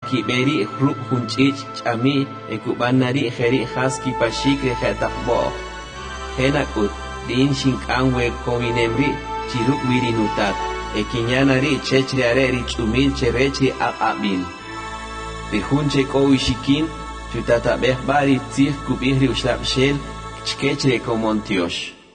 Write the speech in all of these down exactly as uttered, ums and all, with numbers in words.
kiberi hruk hunchich chami ekubanari kheri khaski pashik khatakbo henakut din shinkanwe kovinemri chiruk virinutat ekinyanari chechriare richumil cherechi aqabil rihunche kowishikin chutata behbari tzih kubihri ushlabshel chkechre komontiosh.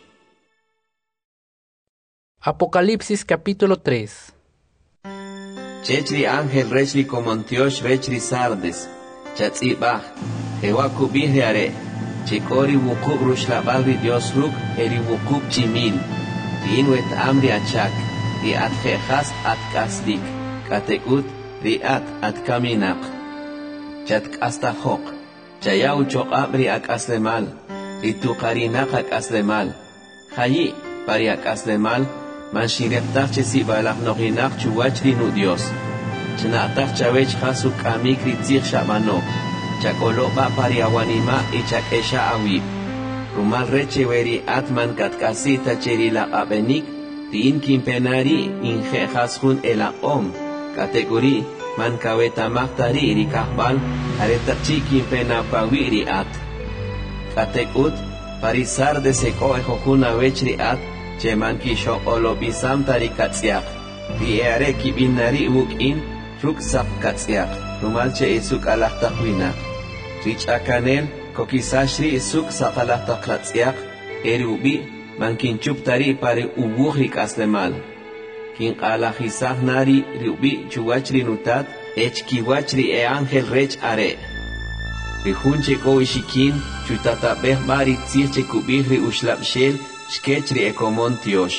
Apocalipsis capítulo tres. Chechri ángel rechri komontiosh rechri sardes chatzibah jewa kubihri are chikori wukub rushlabalri Dios ruk eri wukub chimil riinwet amri achak riat khas at kasdik katekut riat at kaminak chat astahok chayau choqab ri ak aslemal rituqarinak ak aslemal khayi pari ak aslemal man shireftar chesi balak noginak chuwachri nu Dios chnatach chawech khasu kamik ritzich shamano chakolo ba pari awanima ichakesha awi rumal reche weri atman katkasita cheri la abenik tin kimpenari inje khashun ela om kategori man kaweta maktari rikahbal areta chiki pena pawiri at katekut parisar de seko ejokuna wechri at cheman kisho olobisam tarikatsiak di ere kibinari ukin ruksak katsiak rumal che isuk alahtakwina rich akanel kokisashri isuk sakalahtaklatsiak erubi man kinchuptari pare ubuhrik aslemal kin alajisah nari riubi chuwachri nutat ech kiwachri e ángel rech are rihunche kowishikin chutata behbari tzirche kubihri ushlabshel shkechri e komontiosh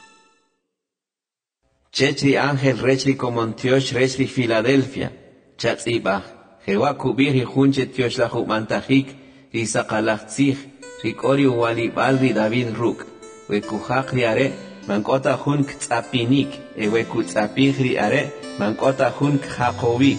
chechri ángel rechri komontiosh rechri Filadelfia chatzibah jewa kubihri hunche tiosh la humantajik risaqalachtzich rikori uwalibalri David ruk wekuhakri are mankota hun ktsapinik eweku tsapihri are mankota hun khakovik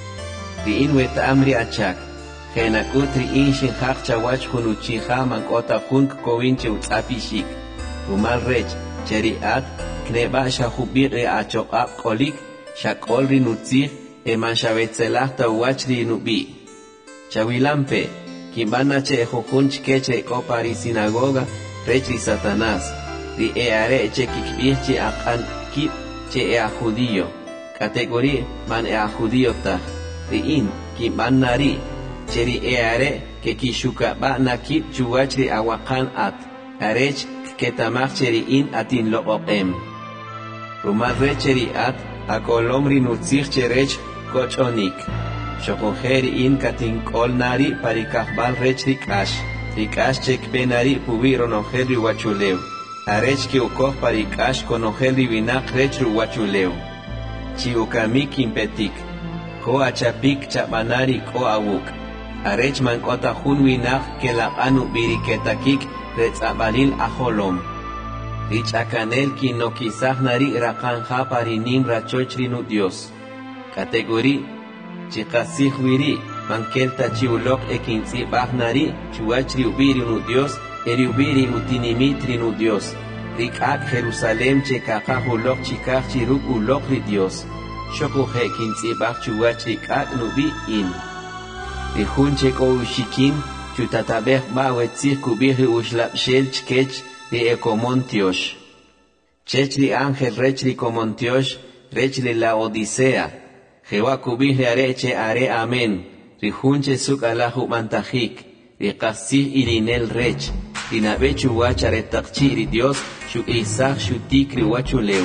riin wet amri achak khenakut riin shin khak chawach hunuchiha mankota hun kovinche utsapishik umal rech cheriat kneba shahubir e achoqab qolik shakol rinutzih eman shavetzelah tawachri nubi chawilampe kimbana che jojun chkeche kopari sinagoga rechri Satanás ri eare che kikbihchi aqan kip che ea judío categorí man ea judío ta ri in kimban nari che ri eare que kishuka ba na kip chuwachri awaqan at arech ketamach che ri in atin lo oqem rumal recheri at akolom ri nutzich che rech kochonik shokoheri in katin kol nari parikahbal rechri kash rikash chek benari pubiro noheri wachuleu arech ki ukoh parikash konogel divinak rech ruwachuleu chi ukamik impetik ko achapik chabanari ko awuk arech mankota hun winak ke la anu biriketakik retzabalil aholom rich akanel ki no kisah nari rakanja parinim rachochri nu Dios kategori chi qasih wiri mankelta chi ulok ekinzi bahnari chuachri ubiri nu Dios eriubiri utinimitri nu Dios rikak Jerusalem che kakah ulok chikak chiruk ulok ri Dios shoku he kinzi bach chuachri kak nubi in rihun che ko ushikin chutatabeh ba wetzir kubiri ushlab shel chkech ri ekomontiosh chechri ángel rechri komontiosh rechri la odisea jewa kubiri areche are amen rihun che suk alahu mantajik riqasih irinel rech rinabe chuwachare takchiri Dios shu isah shu tikri wachuleu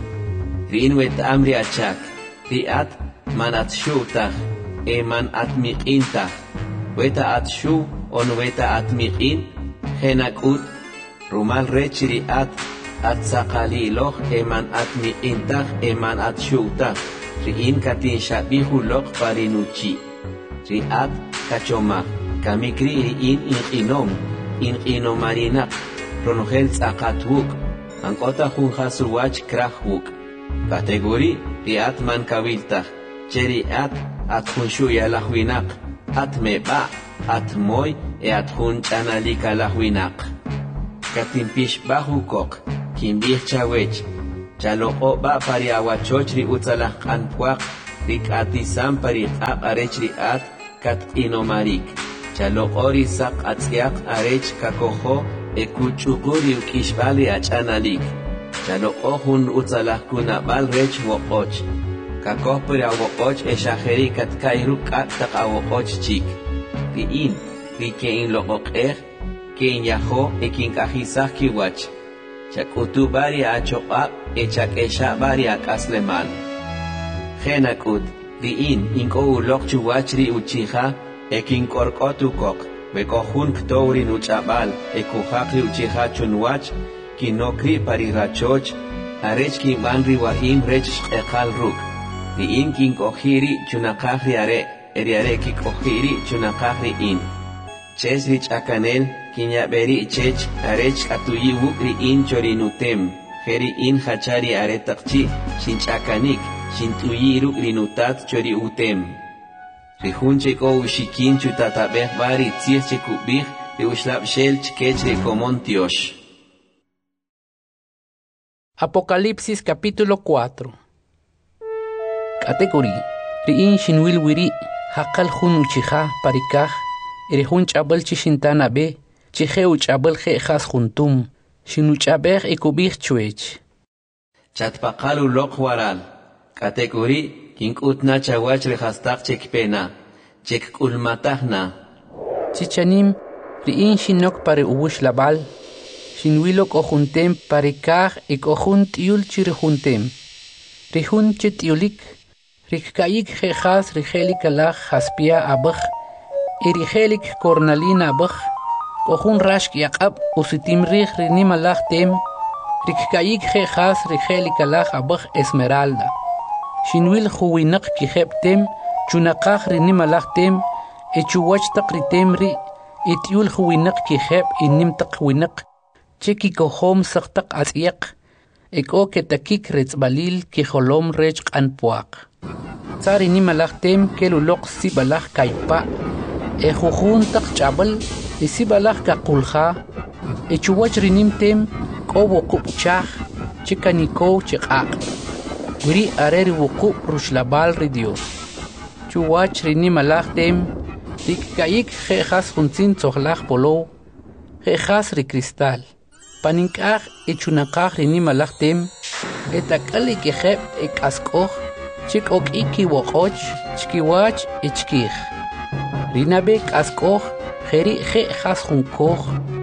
rinwet amri achak riat manat shutah eman atmiqintah weta atshu on weta atmiqin henakut rumal rech riat atsaqaliloh eman atmiqintah eman atshutah riin katin shabihu lok parinuchi riat kachomah kamikri riin inqinom inqinomarina pronogel tzaqatwuk ankota hun khasuwach krahwuk kategori riat man kaviltah cheriat athunshu yalahwinak atmeba atmoy e athun chanalika lahwinak katimpish bahukok kimbih chawech chaloqo ba pariawachochri utsalah qanpuaq rik'atisan pariq'aq arech ri'at kat inomarik chalo ori saq atz'yaq arech kakojo ekuch'uquri uk'ishbali ach'analik chalo ojun utzalajkunab'al rech woq'och kakoj pari awoq'och exajeri katkayru k'ak taq awoq'och chik ri'in rike'in loq'oq'ej ke'in yajo ekink'ajisaj kiwach chak'utub'ari achoq'ab' echak'exa'b'ari ak'aslemal jenak'ut ri'in ink'o uloq chuwach ri uchija ekink'ork'ot ukoq bekojun ktow ri nuch'ab'al ekujaq ri uchija chunwach kinokri pari rachoch arech kinb'an ri wa'im rech xq'eqal ruk' ri'in kink'ojiri chunaqaj ri are' eri are' kik'ojiri chunaqaj ri'in ches ri ch'akanel kinyab'eri chech arech k'atuyi wuk' ri'in chorinutem jeri'in jachari are taqchi xinch'akanik xint'uyi ruk' rinutat chori utem rijun chek'o uxikin chutatab'ej b'ari tzij chekub'ij ri uxlab'xel chkech ri komon Tiox. Apocalipsis capítulo cuatro. Categorí ri'in xinwil wiri haqal jun uchija parikaj eri jun ch'ab'al chi xintana be chije uch'ab'al je'jas juntum xinuch'ab'ej ikub'ij chwech chatpaqal uloq waral categorí kink'utna chawach ri jastaq chekpena chek'ulmatajna chichanim ri'in xinok pare uwux lab'al xinwilok ojuntem parikaj ikojun t'yul chi rijuntem rijun chi t'yulik rikka'yik je'jas rijelik alaj jaspia ab'aj irijelik cornalina ab'aj kojun raxk yaq'ab' usitim rij rinim alaj tem rikka'yik je'jas rijelik alaj ab'aj esmeralda xinwil juwinaq kijeb' tem chunaqaj rinim alaj tem echuwach taq ritem ri it'yul juwinaq kijeb' inim taq winaq che kikojom saq taq atz'yaq ek'o ketakik retz'balil kijolom rech q'anpuaq tzar inim alaj tem keluloq sib alaj kaypa' ejujun taq ch'ab'al isib alaj kaqulja echuwach rinim tem k'o woqub' chaj che kanikow cheq'aq wiri are ri wuqub' ruxlab'al ri Dios chuwach rinim alaj tem rikka'yik je'jas juntzin tzojlaj polow je'jas ri cristal panink'aj echunaqaj rinim alaj tem etak'al ikejeb' ek'ask'oj che k'ok'ik kiwoq'och chkiwach echkij rinabe k'ask'oj jeri' je'jas junkoj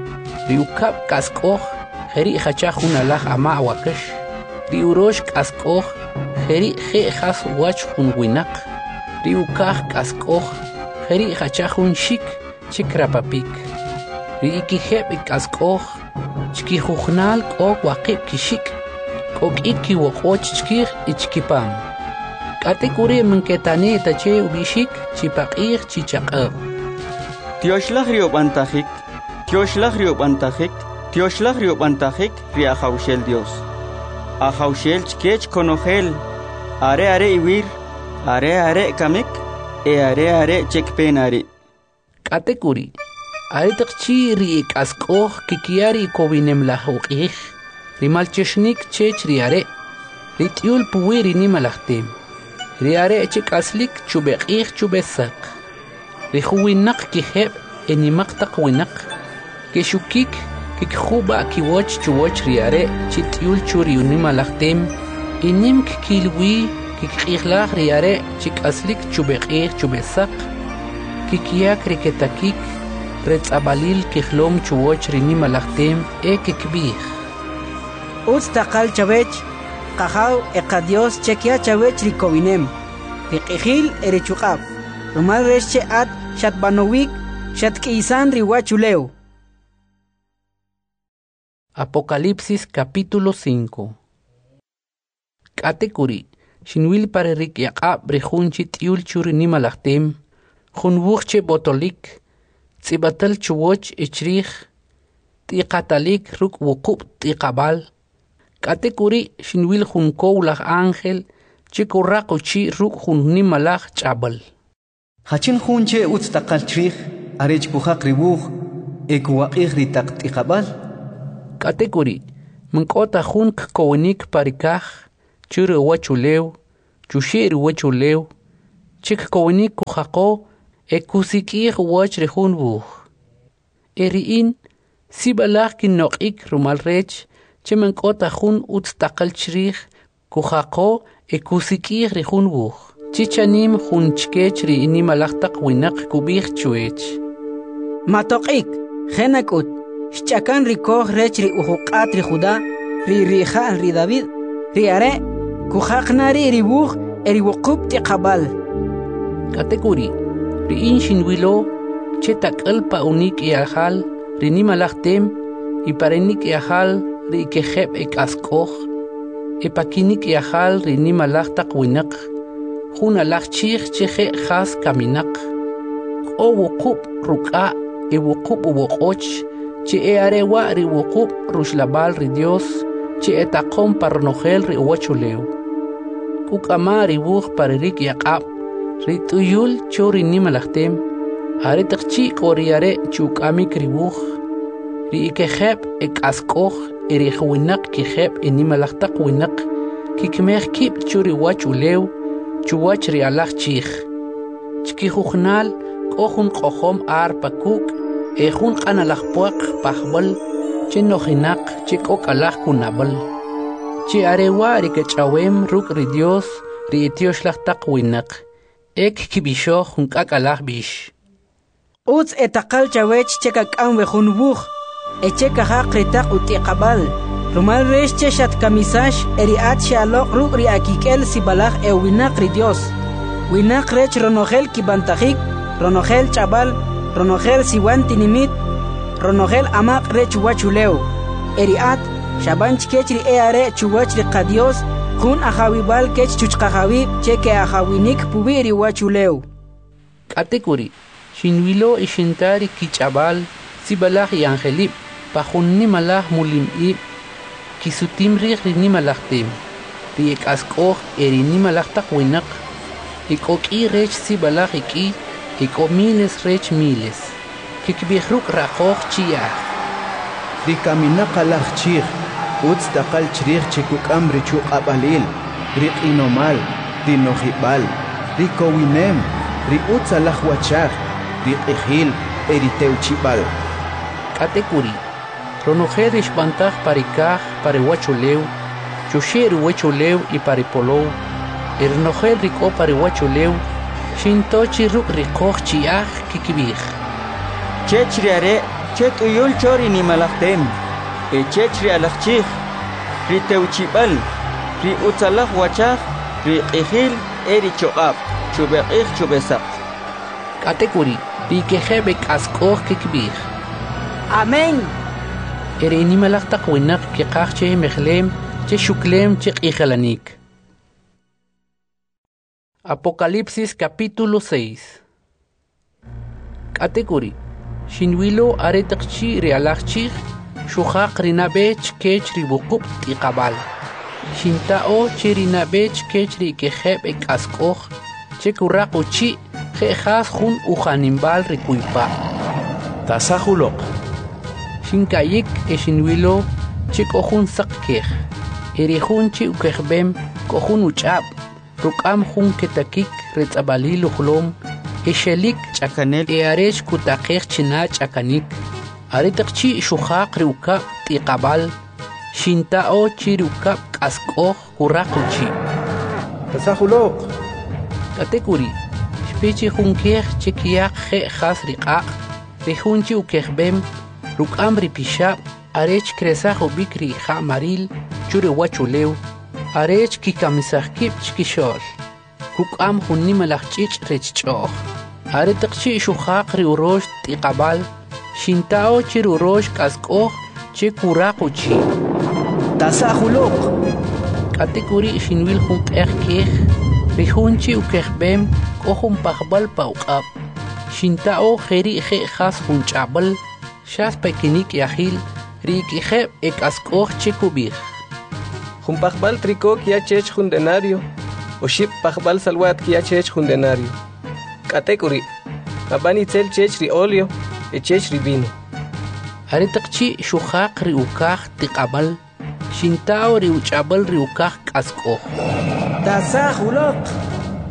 ri ukab' k'ask'oj jeri' jachaj jun alaj ama' wakax ri urox k'ask'oj jeri' je'jas wach jun winaq ri ukaj k'ask'oj jeri' jachaj jun xik chik rapapik ri ikijeb' k'ask'oj chkijujnal k'o waqib' kixik k'ok'ik kiwoq'och chkij ichkipam k'atikuri minketani tache ubixik chipaq'ij chichaq'ab' Tioxlaj riob'antajik Tioxlaj riob'antajik Tioxlaj riob'antajik ri ajawxel Dios ajawxel chkech konojel are are iwir are are kamik e are are chekpenari k'atikuri are taqchi ri k'ask'oj kikiyari kobinem laj uq'ij ri malchexnik chech ri are ri t'yul puwi rinim alaj tem ri are chek'aslik chubeq'ij chubesaq ri juwinaq kijeb' enimaq taq winaq kexukik kikjuba' kiwoch chuwoch ri are chi t'yul chu ri unim alaj tem inim kikilwi kikq'ijlaj ri are chik'aslik chubeq'ij chubesaq kikiyak ri ketakik retz'abalil kijlom chuwoch rinim alaj tem e kikb'ij utz taqal chawech qajaw eqa Dios chekia chawech ri kowinem ri q'ijil eri chuq'ab' rumal rex che at xatbanowik xatk'isan ri wachulew. Apocalipsis capítulo cinco. K'atikuri xinwil pare rik yaq'ab' ri jun chi t'yul chu rinim alaj tem jun wuj che botolik tz'ibatal chuwoch ichrij t''iqatalik ruk' wuqub' t''iqab'al k'atikuri xinwil jun kow laj ángel chi kurraq uchi' ruk' jun nim alaj ch'ab'al Hachin jun che utz taqal chrij arech pujaq ribuj ekuwaq'ij ri taq t''iqab'al k'atikuri mink'ota jun kkowinik parikaj chu ri wachulew chuxi' ri wachulew chik kowinik kuhako e kusikir wach rehun buh. Eriin sibalach kinokik rumal rech chemen kota hun utstakal chrich kuhako e kusikir rehun buh. Chichanim hun chkech ri ini malachtak winak kubir chuech. Matokik, genakut, shchakan rikoh rech ri uhukat ri Judá, ri riha ri David, ri are, kuhaknari ri buh eri wukub ti qabal. Kategori, ri in shinwilo, chetak elpa unik iahal, ri ni malachtem, i parenik iahal, ri ikeheb ek askoh, e pakinik iahal ri ni malachtak winak, Hun alach chich cheche khas kaminak. O wukub ruka e wukub uwokoch che e arewa ri wukub rushlabal ri Dios che etakom parnogel ri uwachuleu. Kukama ri wuh paririk yaqab ri tuyul chori nimalachtem are takchi koriare chukamik ri wuh ri ikeheb ek askoh eri khwinak kiheb inimalachtak winak kikmeh kip chori wachuleu chuwach ri alach chich. Chki hukhnal kohun kohom ar pakuk e hun kanalach puak pahbal che nohinak che kok alach kunabal. Che arewa ri kechawem ruk ri Dios ri etiosh lachtak winak. Ek kibisho hun kak alach bish. Uts etakal chawech chekak am wehun buh. Echeka haq ritak uti qabal. Rumal resh che shat kamisash eriat shalok ruk ri akikel sibalach e winak ri Dios. Winak rech ronogel kibantahik, ronogel chabal, ronogel siwan tinimit, ronogel amak rech wachuleu. Eriat shaban chkech ri eare chuwach ri qadios, kun ahawibal kech chuchqahawi cheke ahawinik pubi ri wachuleu. Kategori, shinwilo ishintari kichabal sibalach y angelip, pahunni malach mulimib, kisutim ri rini malachtim, ri ek askoh erini malachtak winak, Ikoki rech sibalach iki, iko miles rech miles. Kikbihruk rakoch chiach. Ri kaminak alach chich, uts takal chrich chikuk amri chuk abalil, ri inomal, ri nohibal, ri kowinem, ri uts alach wachach, ri ejil, eri teuchibal. Kategori, ronojer ishbantach parikach pare wachuleu, chusher wachuleu y pare polou, Ernogel rico pare wachuleu, shintochi ruk rikoch chiach kikibich. Chechri are, chet uyul chori ni malachtem, e chechri alachchich, ri teuchibal, ri utzalach wachach, ri ejil eri choab, chubeich chubesap. Kategori, ri kehebek askoch kikibich. Amén. Eri ni malachtak winak kikach che mechlem, che shuklem che ikhalanik. Apocalipsis capítulo seis. Category. Shinwilo aretakchi realachchi, shuhaq rinabech kech ribukub tiqabal. Shintao chirinabech kech rikeheb ek askoch, chekurakuchi, jehas hun uhanimbal rikuipa. Tasahulok. Shinkayik e shinwilo, chekohun sakkech. Erihun chi ukehbem, kohun uchab. Rukam hun ketakik retzabali luhlom, eshelik chakanel e aresh kutakech china chakanik, aretakchi shuhaq riuka tiqabal, shintao chiruka kaskoh kurakuchi. Tasahulok. Kategori, shpechi hun kech chekiak je khas riqaq, rihunchi ukehbem, rukam ripishab, arech kresajo bikri ha maril, chure wachuleu, Arech ki kamisahkib chkishol. Kukam hunni malachchich rechchoch. Are takchi shuhaq ri urosh tiqabal. Shintao chir urosh kaskoch che kurakuchi. Tasahulok. Kategori shinwil hun kech rihunchi ukehbem kohun pahbal pauqab. Shintao kheri khe khas hun chabal. Shas pekinik yahil ri kiheb ek askoch che kubich. Jun pajbal tricó que chech jun denario, o ship pajbal salwat que chech jun denario. Category, abani tel chech ri olio, e chech ri vino. Aretakchi shuhaq ri ukach tiqabal, shintao ri uchabal ri ukach kasko. Tasahulok.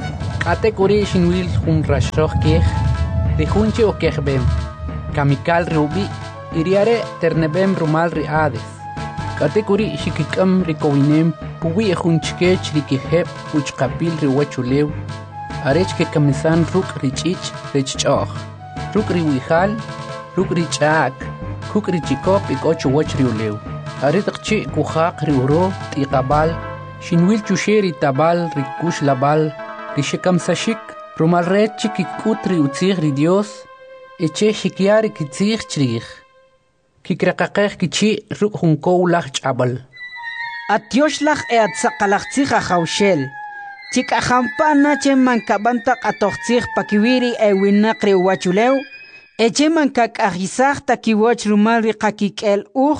Kate kuri shinwil hun rashroh keh, de hunche o kehbem. Kamikal rubi, iriare ternebem rumal riades. Kate kuri shikikam rikowinem, puwi hunchkech rikiheb, uchkapil riwachulew. Arech ke kamisan ruk richich richchoch. Ruk riwihal, ruk richak, kuk richikop ikochu wach riulew. Aritaqchi kuhaq riuro tiqabal, shinwil chusheri tabal rikush labal, rishikam sashik, rumal rechi kikutri utzig ri Dios, eche shikiari kitzig chrich. Kikrakaqeh kichi ruk hunkow lach chabal. Atioslach e atzaqalachtzig ajawshel. Chik ajampana che mankabantak atochtzig pakiwiri e winakri wachulew, eche mankak ajisach takiwach rumal riqakikel uj.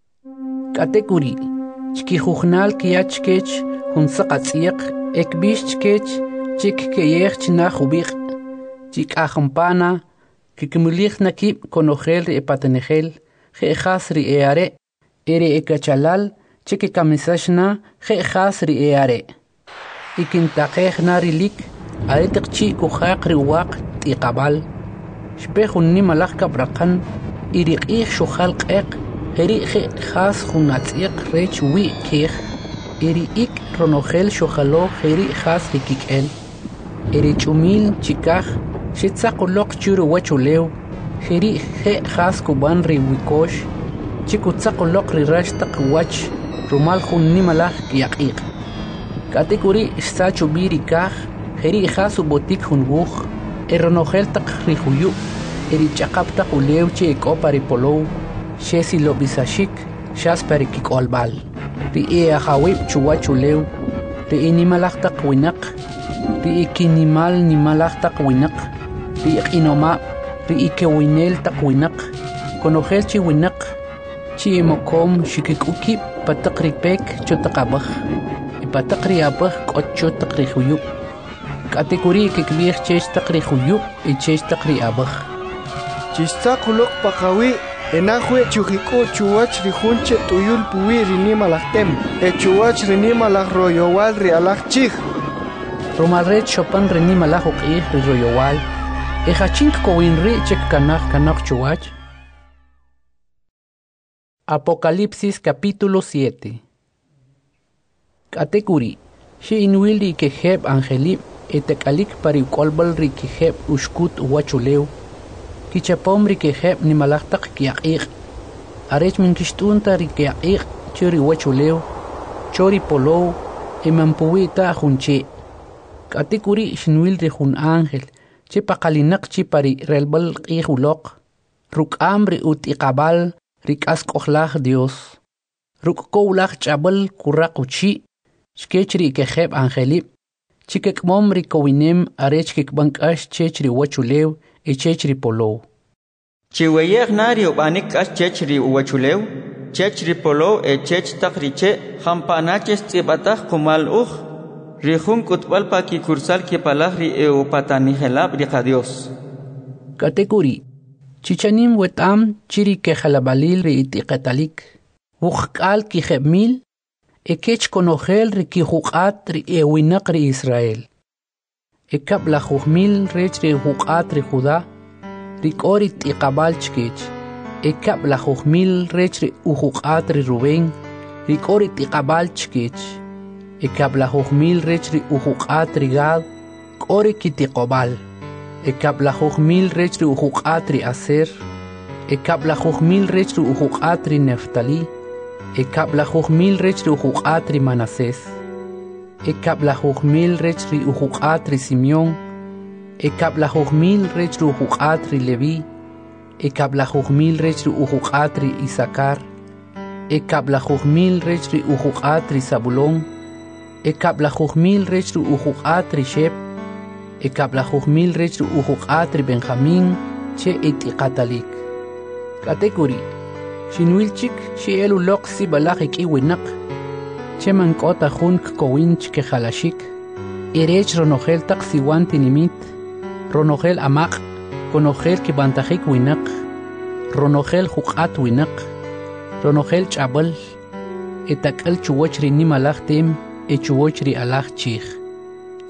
Katekuri, chki hujnal kiachkech, hun saqatsiq, ekbish chkech, chik keyech chinach ubik, chik ajampana, kikmulich nakib konogel ri epatenegel, gejas ri eare, ere ekachalal, chik kamisashna, gejas ri eare. Ikintaqeh narilik, aretikchi kuhaq ri waq tiqabal, shpehun ni malak kabrakan, iriqih shukhal qeq, Heri khas hunatziq rech wi kih eri ik ronogel shokhalo heri khas hikikel eri chumil chikaj shitzaqulok churu wachulew heri he khas kuban ri wikosh chikutzaqulok ri rashtaq wach rumal hun nimalaj yaqiq katekuri sachu biri kaj heri khas botik hunguj eronogel taq ri huyu eri chaqaptaq ulew che kopari polow Shesi lo bisashik, shas perikik olbal. Ri e ahawib chuwachulew, ri e nimalachtak winak, ri e kinimal nimalachtak winak, ri e inoma, ri e kewinel tak winak, konogel chi winak, chi e mokom shikikuki patak ripek chotakabach, e patak riabach kocho tak rihuyuk. Katekuri kikbih chesh tak rihuyuk, e chesh tak riabach. Chistakulok pakawi, Enahue chujiku chuwach rijunche tuyul puwi rinima lachtem. E chuwach rinima lach royowal rialach chich. Romalret chopan rinima lach uqih ri royowal. E hachink kowinri chek kanach kanach chuwach. Apocalipsis capítulo siete. Katekuri, shi inwili keheb angelip etekalik pari kolbal ri keheb ushkut wachulew. Kichapom rikeheb ni malachtak kiaqiq. Arech min kishtunta rikiaqiq churi wachulew, chori polow, emampuita junche. Katikuri shinwil rihun ángel, che pakalinak chi pari relbal qihulok. Ruk amri ut iqabal rikaskohlach Dios. Ruk kowlach chabal kurakuchi, shkechri keheb angelip. Chikek mom rikowinem arech kikbankash chechri wachulew, e chechri polo. Chiweyeg nario banik as chechri wachulew, chechri polo e chech takriche, hampanaches tibatach kumal uj, rihun kutbalpa ki kursal ki palahri e upatanihelab rikadios. Katekuri, chichanim wetam chiri ke halabalil ri itiqetalik, uqkal ki hebmil, e kech konogel ri ki huqat ri e winak ri Israel. Ekab la juhmil rech ri huqat ri Judá, rikori tiqabal chkech. Ekab la juhmil rech ri uhuqat ri Rubén, rikori tiqabal chkech. Ekab la juhmil rech ri uhuqat ri Gad, kori kitiqobal. Ekab la juhmil rech ri uhuqat ri Aser, ekab la juhmil rech ri uhuqat ri Neftali, ekab la juhmil rech ri uhuqat ri Manasés. Ekab la juhmil rech ri uhuqat ri Simeón, ekab la juhmil rech ri uhuqat ri Leví, ekab la juhmil rech ri uhuqat ri Isakar, ekab la juhmil rech ri uhuqat ri Zabulón, ekab la juhmil rech ri uhuqat ri Shep, ekab la juhmil rech ri uhuqat ri Benjamín, che itiqatalik. Katekuri, shinwilchik shi elu lok si balak iki winak, che mankota junk kowinch ke halashik, irech ronogel tak siwan tinimit, ronogel amak, konogel ki bantajik winak, ronogel huqat winak, ronogel chabal, etakal chuwachri ni malach tem, e chuwachri alach chich.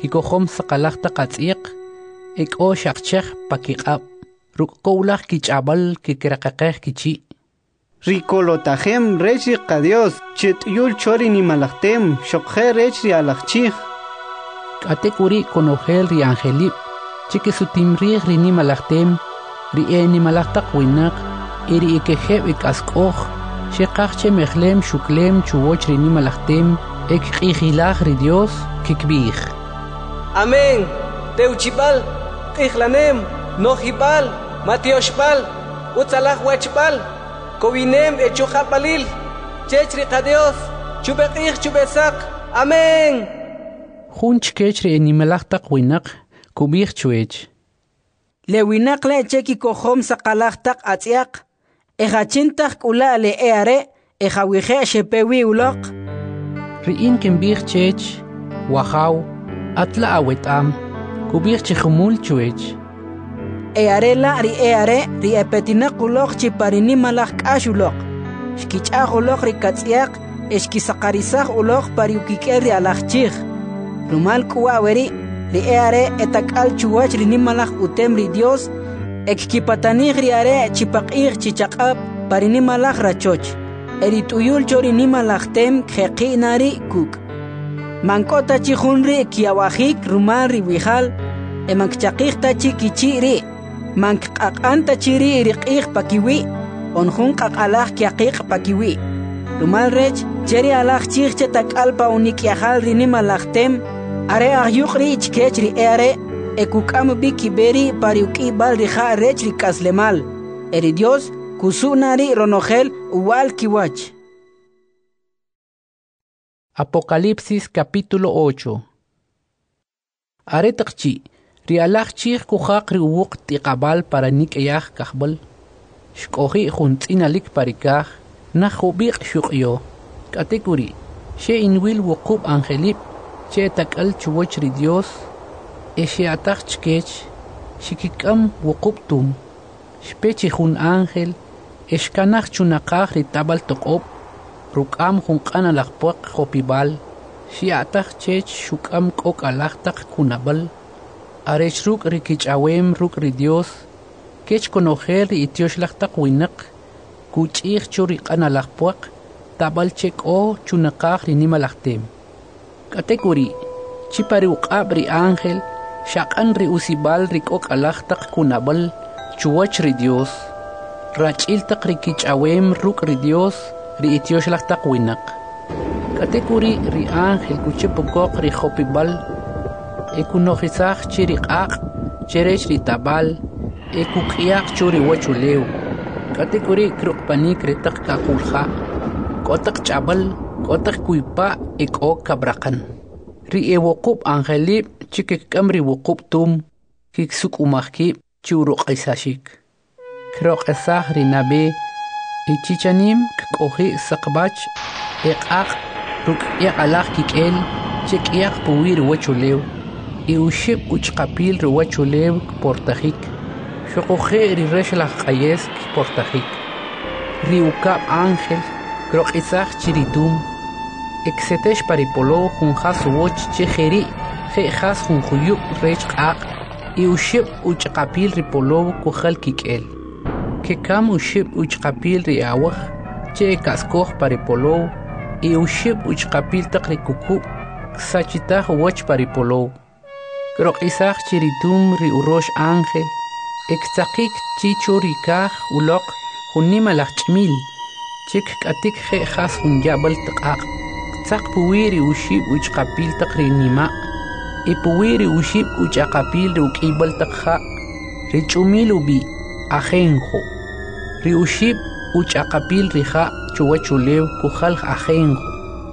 kikohom saqalaqta qatz'iq ek'o shaqchej pakiq'ab ruk' qowlaj kich'abal kikraqaqej kichi Ricolotajem rechi qadios chet'yul chori ni malaktem shokje rechi alakchij k'ate kuri konojel ri angelib chiki sutimrij ri ni malaktem ri e ni malaktaq winaq iri ikejeb ik'ask'oj sheqaj che mejlem xuklem chuwoch ri ni malaktem ek q'ijilaj ri Dios kikb'ij Amén. Teuchibal, q'ijlanem, nojibal, matioshbal, utzalaj wachbal, kowinem echujabalil, chech riqa Dios, chubeq'ij chubesaq. Amén. jun chkech ri nimalaqtaq winaq kub'ij chuech Le winaq le cheki kohom saqalaqtaq atz'iaq ejachintaq k'ula' le eare ejawije shepewi uloq ri'in kinb'ij chech wajaw atla awet'am kub'ij chijumul chuech eare la' ri eare ri epetinaq uloq chiparinimalaj k'ax uloq xkich'aj uloq ri katz'iaq exkisaqarisaj uloq pari ukik'el ri alajchij rumal k'uwa' weri ri eare etak'al chuwach ri nimalaj utem ri Dios ekkipatanij ri are chipaq'ij chichaq'ab pari nimalaj rachoch eri t'uyul cho ri nimalaj tem kjeq'i' ri kuk' mank'ota chi jun ri kiawajik rumal ri wijal emankchaqij tachi kichi' ri mankq'aq'an tachi ri ri q'ij pakiwi' onjun q'aq'alaj kiaqiq' pakiwi' rumal rech cheri alaj chij che tak'al pa unik'yajal ri nimalaj tem are ajyuq ri chkech ri eare ekuk'am bi kiberi pari uk'ib'al ri ja' rech ri k'aslemal eri Dios kusu'na ri ronojel uwal kiwach Apocalipsis capítulo ocho Are taqchi ri alaj chij kujaq ri uwuq tiqabal para nik'yaj kajbal xk'oji' jun tz'inalik parikaj naj jubiq xuq'yo k'atekuri xe inwil wuqub angelib che tak'al chuwoch ri Dios e xe'ataj chkech xikik'am wuqub tum xpechi jun ángel exkanaj chunaqaj ri tabal toq'ob ruk'am jun q'analaj puaq jopibal xi'ataj chech xuk'am k'ok' alaj taq kunabal arech ruk' ri kich'awem ruk' ri Dios kech konojel ri ityoxlaj taq winaq kuch'ij chu ri q'analaj puaq tabal che k'o chunaqaj ri nimalaj tem k'atekuri chipari uq'ab ri ángel xaq'an ri usibal ri k'ok' alaj taq kunabal chuwach ri Dios rach'il taq ri kich'awem ruk' ri Dios ri ityoxlaj taq winaq k'atekuri ri ángel kuchipokoq ri jopibal ekunojisaj chi ri q'aq' cherech ri tabal ekuk'yaq chu ri wachulew k'atekuri kruqpanik ri taq kaqulja' k'o taq ch'abal k'o taq kuypa' ek'o kabraqan ri ewuqub angelib chi kikk'am ri wuqub tum kiksuk'umaj kib' chi uroq'isaxik kroq'esaj ri nab'e ichichanim kk'oji' saqb'ach eq'aq' ruk' eq'alaj kik'el che k'yaq puwi ri wachulew y uxib' uch'qapil ri wachulew kportajik xoqoje' ri rex laj q'ayes kportajik ri ukab' ángel kroq'isaj chi ri tum eksetex paripolow jun jas uwoch che jeri' je' jas jun juyub' rech q'aq' y uxib' uch'qapil ri polow kujal kik'el kekam uxib' uch'qapil ri awaj che ekaskoj paripolow y uxib' uch'qapil taq ri kuku' ksachitaj uwoch paripolow kroq'isaj chi ri tum ri urox ángel ektzaqik chi chu ri kaj uloq jun nimalaj ch'mil chik k'atik je' jas jun yab'al taq'aq' tzaq puwi ri uxib' uch'qapil taq ri nima' y puwi ri uxib' uch'aqapil ri uk'ib'al taq ja' ri ch'umil ub'i ajenjo ri uxib' uch'aqapil ri ja' chuwachulew kujal ajenjo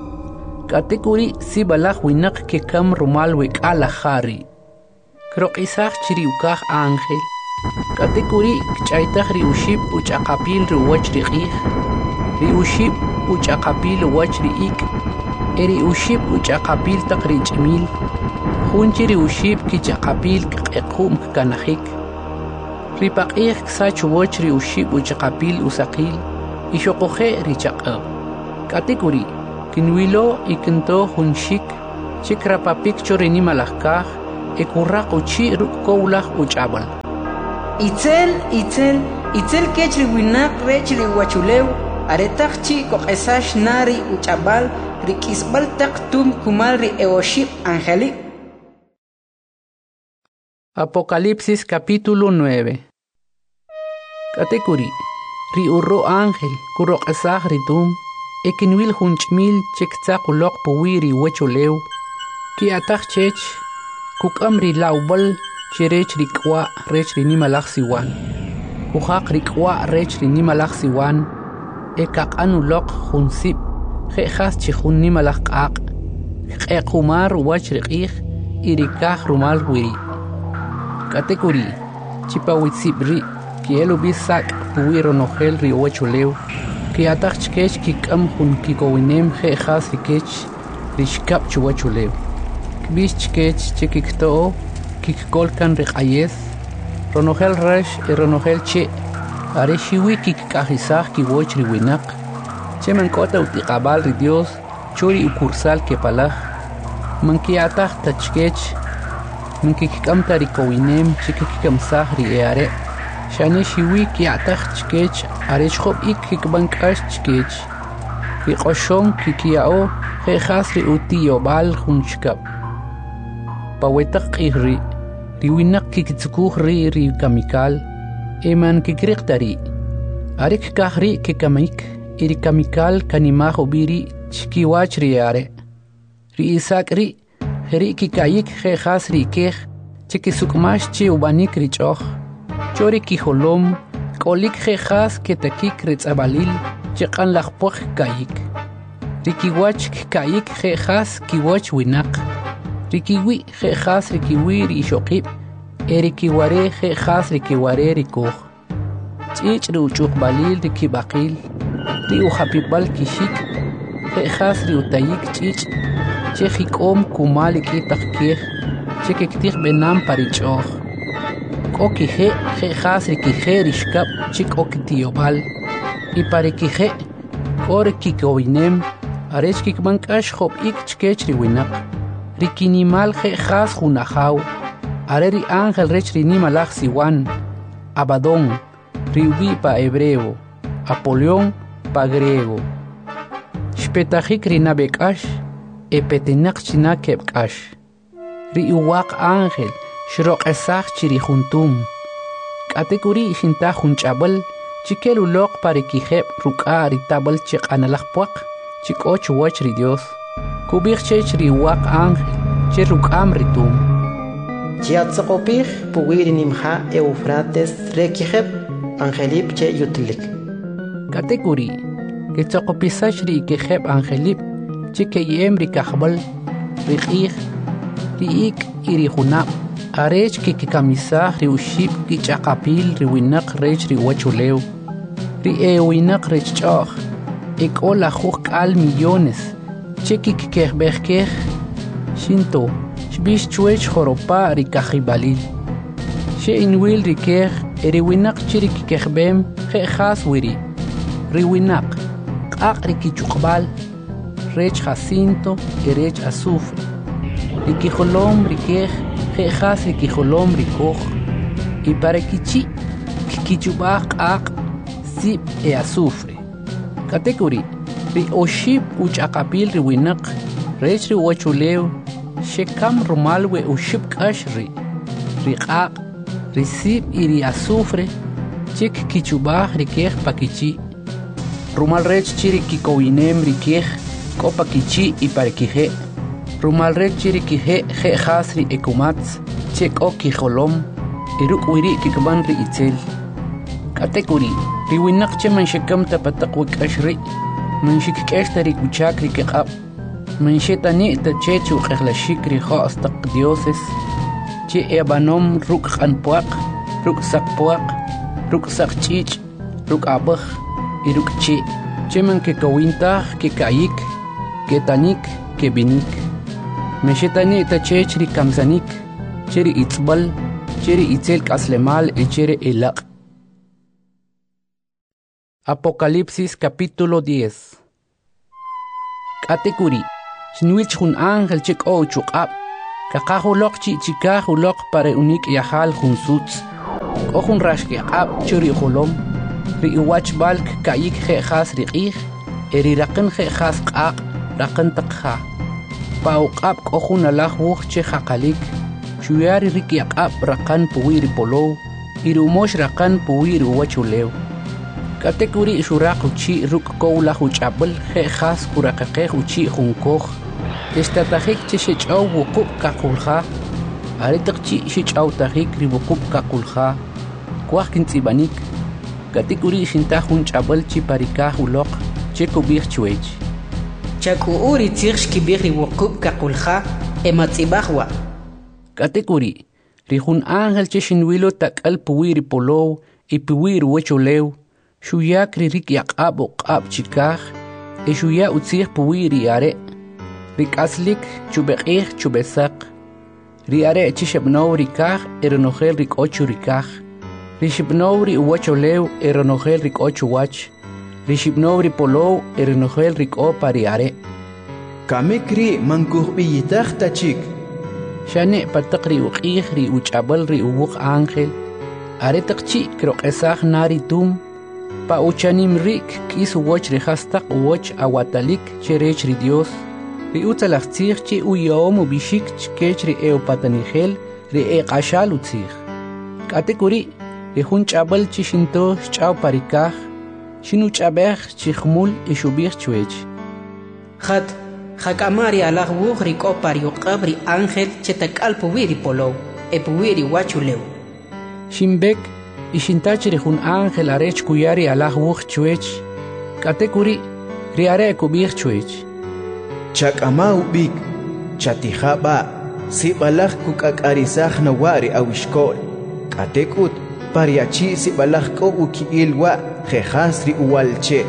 k'atekuri sib'alaj winaq kekam rumal wek'alaj ja' ri kroq'isaj chi ri ukaj ángel k'atekuri kch'aytaj ri uxib' uch'aqapil ri uwach ri q'ij ri uxib' uch'aqapil uwach ri ik' e ri uxib' uch'aqapil taq ri ch'imil jun chi ri uxib' kich'aqapil kq'equm kkanajik ri paq'ij ksach uwoch ri uxib' uch'aqapil usaqil y xoqoje' ri chaq'ab' k'atekuri kinwilo y kinto jun xik chikrapapik chorinimalakkaj ekurraq uchi rukkowlaj uch'abal. Itzel, itzel, itzel kechri winak rechri wachulew, aretak chi koqesash nari uch'abal, rikisbal tak tum kumal ri eoship angelik. Apocalipsis capítulo nueve. Katekuri, ri urro ángel, kuroqesaj ritum, ekinwil hunchmil chektzaqulok puwiri wechulew, ki ataj chech, kukamri laubal, chirech rikwa rech rinimalaj siwan. Kujaq rikwa rech rinimalaj siwan, ekaqanulok junsip, jejas chihun nimalaj qaq, qequmar wach riqij, irikaj rumal wiri. Katekuri, chipawitsibri, kielu bisak puwiro nogel ri wechulew, ki ataj chkech kikam jun kikowinem jejas rikech, rishkap chuwachulew. Kbis chkech chekikto, kikkolkan riqayes, ronogel resh e ronogel che, are shiwi kikkajisaj kiwoch riwinak, che mankota utiqabal ri Dios, chori ukursal kepalaj, mankiataj tachkech, mankikikam tarikowinem chikikamsaj ri eare, shane shiwi kiataj chkech, are chjob ik kikbankash chkech, kiqoshon kikiao, jejas ri utiyobal junchkap. Pawetak qihri, riwinak kikitsukuj ri ri kamikal, eman kikriqtari. Arik kahri kikamik, iri kamikal kanimaj obiri chkiwach ri are. Ri isak ri, heri kikayik jejas ri kej, chikisukmash chi ubanik ri choj. Chori kijolom, kolik jejas ketakik ritzabalil, chiqan lajpoj kayik. Rikiwach kayik jejas kiwach winak. Rikiwi jejas rikiwi ri shoqib, erikiware jejas rikiware rikuj. Chich ri uchuq balil rikibaqil, ri ujapibal kishik, jejas ri utayik chich, chejikom kumal ikitaj kej, chekiktij benam parichoj. Kokije jejas rikije rishkap chik okitiyobal, y parikije, kore kikowinem, arech kikbankash job ik chkech riwinak. Rikinimal jejas junajaw, are ri ángel rech rinimalaj siwan, Abadón, riubi pa hebreo, Apolión pa griego. Shpetajik rinabekash, epetenak chinakebkash. Riuwak ángel, shroqesaj chirijuntum. Katekuri shinta junchabal, chikelulok parikijeb ruka ritabal chik analajpuak, chikoch wach ri Dios. Kubich chech riwak ángel, che rukam ritum. Chiatzokopij puwiri nimja Eufrates rekijeb angelip che yutlik. Katekuri, que tzokopisash ri kejeb angelip, che keyem rikajbal, rikij, riik irijunab, arech que kikamisaj riuship kichakapil riwinak rech riwachulew, ri ewinak rech choj, ekola juk al millones, chekik kejbejkej, shinto, shbish chuech joropa rikajibalil. She inwil rikej, eriwinak chirik kejbem, jejas wiri. Riwinak, qaq rikichukbal, rech jacinto, erech azufre. Rikijolom rikej, jejas rikijolom rikoj. Y para kichi, kikichubaj qaq, zip e azufre. Katekuri, ri oshib uchakapil riwinak, rech riwachulew, shekam rumalwe ushib kashri, ri qaq, ri zip y ri azufre, chik kichubaj rikej pakichi. Rumal rech chiri kikowinem rikej, kopa kichi y parikije. Rumal rech chiri kije jejas ri ekumats, chek o kijolom, iruk wiri kikban ri itzel. Katekuri, riwinak che man shekam tapatak wikashri, man shikikeshta ri kuchak ri kekab, man shetani ta chechu qehlashik ri joastak dioses, che ebanom ruk qanpuak, ruk sakpuak, ruk sakchich, ruk abaj, iruk che, che man ke kawintaj, ke kayik, ke tanik, ke binik. Me shetani ta chech ri kamsanik, cheri itzbal, cheri itzel kaslemal, e chere elak. Apocalipsis capítulo diez. Katekuri, xinwilch jun ángel che k'o chuq'ab kaqaj uloq chi chikaj uloq pare unik yajal jun sutz k'o jun raxkiq'ab churi jolom ri iwach balk kayik je'jas riq'ij eri raqin je'jas q'aq raqin taqja pa uq'ab k'o jun alaj wuj che jaqalik xuyari rik yaq'ab raqan puwi ri polow iri umox raqan puwi ri uwach ulew katek uri xuraq uchi ruk' kow laj uch'ab'al je'jas kuraqeqej uchi jun koj ixtatajik che xech'aw wuqub' qaqulja ari taq chi xech'awtajik ri wuqub' qaqulja kuaj kintz'ibanik katik uri xintaj jun ch'ab'al chi parikaj uloq che kub'ij chwech chak'u'u ri tzij xkib'ij ri wuqub' qaqulja ematz'ibaj wa' katik uri ri jun ángel che xinwilo tak'al puwi ri polow y puwi ri uwach ulew xuyak ri rik yaq'ab uq'ab chikaj e xuya utzij puwi ri are' ri k'aslik chubeq'ij chubesaq ri are' chi xeb'now ri kaj e renojel ri k'o chu ri kaj ri xib'now ri uwach ulew e renojel ri k'o chuwach ri xib'now ri polow e renojel ri k'o pa ri are' kamek ri mankujb'iyitaj tachik xane' pataq ri uq'ij ri uch'ab'al ri uwuq ángel are taq chi kroq'esaj na ri tum pa uchanim rik k'is uwoch ri jastaq uwoch awatalik che rech ri Dios ri utzalaj tzij chi uyom ubixik chkech ri eopatanijel ri eq'axal utzij k'atek uri ri jun ch'ab'al chi xinto xch'aw parikaj xinuch'ab'ej chi jmul y xub'ij chwech jat jak'ama ri alaj wuj ri k'o pa ri uq'ab ri ángel che tak'al puwi ri polow e puwi ri wach ulew xinb'ek y xintach ri jun ángel are chkuya ri alaj wuj chwech k'atek uri ri are kub'ij chwech chak'ama ub'ik chatijab'a sib'alaj kuk'ak'arisaj nawa' ri awixk'ol k'atek ut pariachi sib'alaj k'o uki'il wa' jejas ri uwalche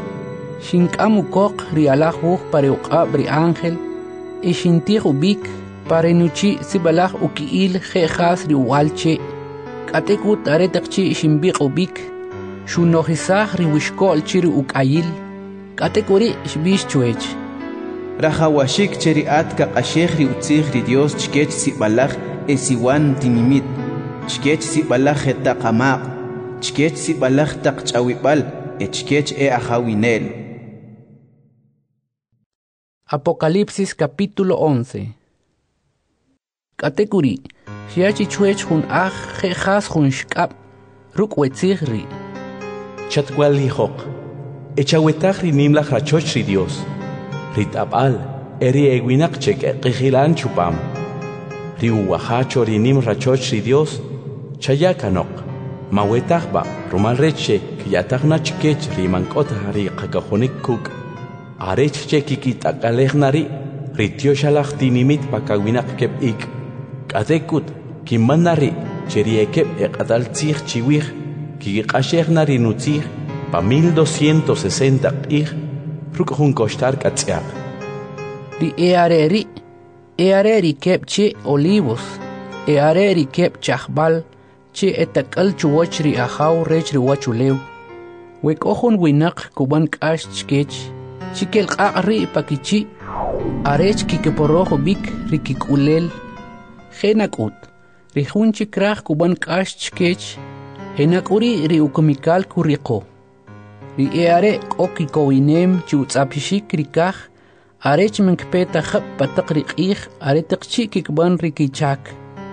xink'am ukoq ri alaj wuj pare uq'ab ri ángel y xintij ub'ik pare nuchi sib'alaj uki'il jejas ri uwalche k'atek ut are taq chi xinb'iq ub'ik xunojisaj ri wixk'ol chi ri uk'ayil k'atek uri xb'ix chwech rajawashik che ri at kaq'axej ri utzij ri Dios chkech sib'alaj e siwan tinimit chkech sib'alaj jetaqamaq chkech sib'alaj taq ch'awib'al e chkech e ajawinel Apocalipsis capítulo once. K'atek uri xiachi chwech jun aj jejas jun xk'ab ruk' wetzij ri chatwal lijoq echawetaj ri nimlaj rachoch ri Dios ri t'ab'al eri ewinaq che k'eqijilan chupam ri uwajacho ri nim rachoch ri Dios chaya kanoq mawetajba rumal reche kiyatajna chkech ri mank'ota ri qakajonik kuk arech che kikit'akalejnari ri tioxalaj tinimit pakawinaq keb'ik k'atekut kimanari che ri ekeb eq'atal tzij chiwij kiq'axejna ri nutzij pa mil doscientos sesenta q'ij ruk' jun koxtar k'atz'yaq ri e are ri e are ri keb' che olivos e are ri keb' ch'ajb'al che etak'al chuwoch ri ajaw rech ri wach ulew we k'o jun winaq kub'an k'ax chkech chikelq'aq ri pakichi arech kikeporoj ub'ik ri kik'ulel jenak'ut ri jun chikraj kub'an k'ax chkech jenak'uri ri ukumikal kuriqo ri e are k'o kikowinem chi utz'apixik ri kaj arech menkpe tajab pataq ri q'ij are taq chi kikb'an ri kichak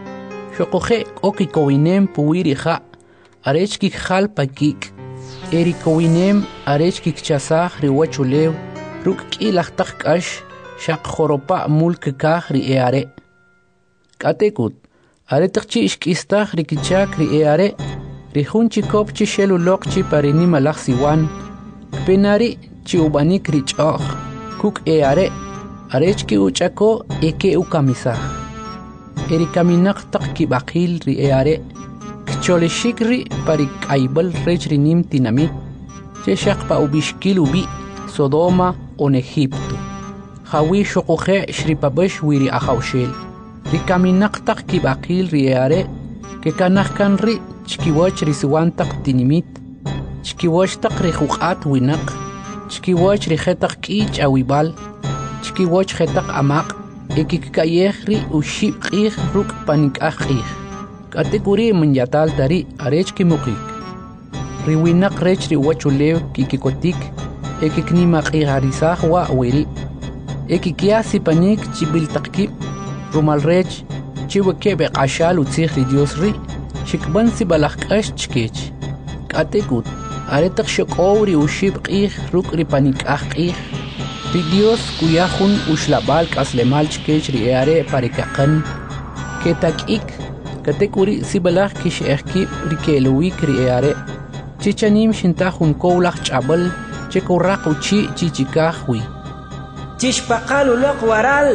xoqoje k'o kikowinem puwi ri ja' arech kikjal pakik e ri kowinem arech kikchasaj ri wach ulew ruk' k'ilaj taq k'ax xaq joropa' mul kikaj ri e are k'atekut are taq chi xk'istaj ri kichak ri e are ri jun chikop chi xel uloq chi pa ri nimalaj siwan kpenari chi ub'anik ri ch'o'j kuk' e are arech ki uch'ako e ke ukamisaj e ri kaminaq taq kib'aqil ri e are kcholexik ri pa ri k'ayb'al rech ri nim tinamit che xaq pa ubixkil ub'i Sodoma on Egipto jawi xoqoje xripabex wi ri ajawxel ri kaminaq taq kib'aqil ri e are ke kanaj kan ri chkiwoch ri siwan taq tinimit chkiwoch taq ri juq'at winaq chkiwoch ri jetaq k'i ch'awib'al chkiwoch jetaq amaq ekikayej ri uxib q'ij ruk' panik'aj q'ij k'atikuri manyatal tari arech kimuqik ri winaq rech ri wachulew kikikotik ekiknima q'ijarisaj wa wiri ekikia sipanik chibiltaqkib rumal rech chiwekeb q'axal utzij ri Dios ri xikban sibalaj k'ax chkech k'atikut aretaq xok'ow ri uxib q'ij ruk' ri panik'aj q'ij ri Dios kuyajun uxlab'al k'aslemal chkech ri are parikaqan ketak'ik katekuri sibalaj kix'ejkib ri ke'luwik ri are chichanim xintaj jun kowlaj ch'ab'al chekurraq uchi chichikaj wi chixpaqal uloq waral